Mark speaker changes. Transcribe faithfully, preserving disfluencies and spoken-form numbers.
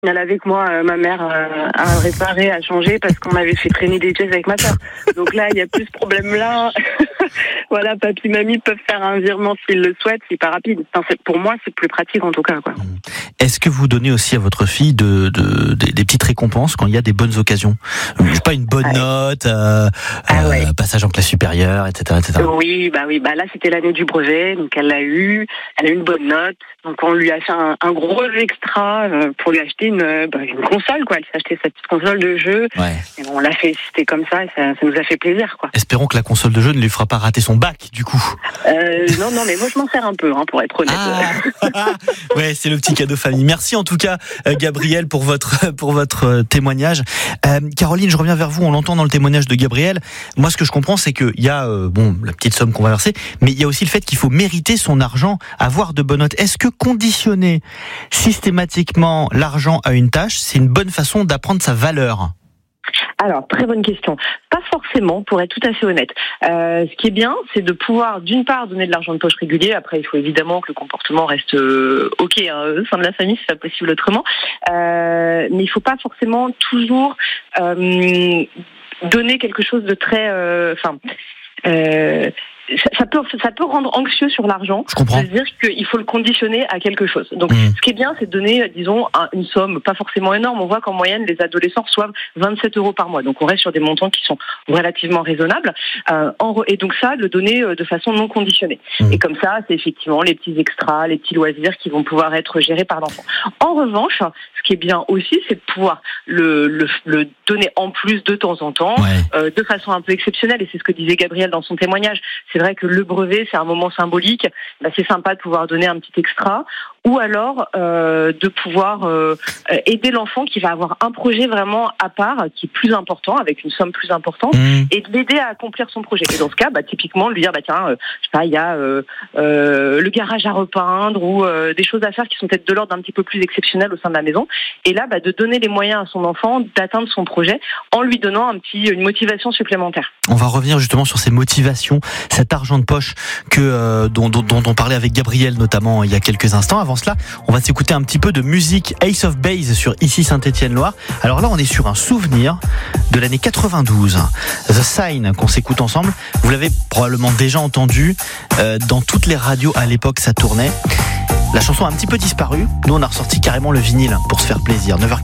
Speaker 1: Elle avait que moi, euh, ma mère euh, a réparé, a changé parce qu'on avait fait traîner des chaises avec ma soeur. Donc là, il n'y a plus ce problème-là. Voilà, papy, mamie peuvent faire un virement s'ils le souhaitent, c'est pas rapide. Enfin, c'est, pour moi, c'est plus pratique en tout cas, quoi.
Speaker 2: Est-ce que vous donnez aussi à votre fille de, de, de, des petites récompenses quand il y a des bonnes occasions ? Je sais pas, une bonne
Speaker 1: ah ouais.
Speaker 2: note, euh,
Speaker 1: ah ouais.
Speaker 2: euh, passage en classe supérieure, et cetera, et cetera.
Speaker 1: Oui, bah oui, bah là c'était l'année du brevet, donc elle l'a eu, elle a eu une bonne note, donc on lui a fait un, un gros extra euh, pour lui acheter une, bah, une console, quoi. Elle s'est acheté sa petite console de jeu. Ouais. Et bon, on l'a félicité comme ça, et ça, ça nous a fait plaisir, quoi.
Speaker 2: Espérons que la console de jeu ne lui fera pas rater son bac, du coup.
Speaker 1: Euh, non, non, mais moi je m'en sers un peu, hein, pour être honnête.
Speaker 2: Ah ouais, c'est le petit cadeau famille. Merci en tout cas, euh, Gabriel, pour votre pour votre euh, témoignage. Euh, Caroline, je reviens vers vous. On l'entend dans le témoignage de Gabriel. Moi, ce que je comprends, c'est qu'il y a euh, bon la petite somme qu'on va verser, mais il y a aussi le fait qu'il faut mériter son argent, avoir de bonnes notes. Est-ce que conditionner systématiquement l'argent à une tâche, c'est une bonne façon d'apprendre sa valeur ?
Speaker 3: Alors, très bonne question. Pas forcément, pour être tout à fait honnête. Euh, ce qui est bien, c'est de pouvoir, d'une part, donner de l'argent de poche régulier. Après, il faut évidemment que le comportement reste euh, OK hein, au sein de la famille, c'est pas possible autrement. Euh, mais il faut pas forcément toujours euh, donner quelque chose de très... Enfin... Euh, euh, Ça peut, ça peut rendre anxieux sur l'argent, de se dire qu'il faut le conditionner à quelque chose. Donc, mmh. ce qui est bien, c'est de donner, disons, une somme pas forcément énorme. On voit qu'en moyenne, les adolescents reçoivent vingt-sept euros par mois. Donc, on reste sur des montants qui sont relativement raisonnables. Euh, en, et donc ça, le donner de façon non conditionnée. Mmh. Et comme ça, c'est effectivement les petits extras, les petits loisirs qui vont pouvoir être gérés par l'enfant. En revanche, ce qui est bien aussi, c'est de pouvoir le, le, le donner en plus de temps en temps, ouais. euh, de façon un peu exceptionnelle. Et c'est ce que disait Gabriel dans son témoignage. C'est vrai que le brevet, c'est un moment symbolique. Bah, c'est sympa de pouvoir donner un petit extra. Ou alors euh, de pouvoir euh, aider l'enfant qui va avoir un projet vraiment à part, qui est plus important, avec une somme plus importante, mmh. et de l'aider à accomplir son projet. Et dans ce cas, bah, typiquement, lui dire, bah tiens, euh, je sais pas, il y a euh, euh, le garage à repeindre ou euh, des choses à faire qui sont peut-être de l'ordre d'un petit peu plus exceptionnel au sein de la maison. Et là, bah, de donner les moyens à son enfant d'atteindre son projet en lui donnant un petit, une motivation supplémentaire.
Speaker 2: On va revenir justement sur ces motivations, cet argent de poche que euh, dont, dont, dont on parlait avec Gabriel notamment il y a quelques instants. Avant cela, on va s'écouter un petit peu de musique Ace of Base sur Ici Saint-Étienne-Loire. Alors là, on est sur un souvenir de l'année quatre-vingt-douze. The Sign qu'on s'écoute ensemble. Vous l'avez probablement déjà entendu euh, dans toutes les radios à l'époque, ça tournait. La chanson a un petit peu disparu. Nous, on a ressorti carrément le vinyle pour se faire plaisir. neuf heures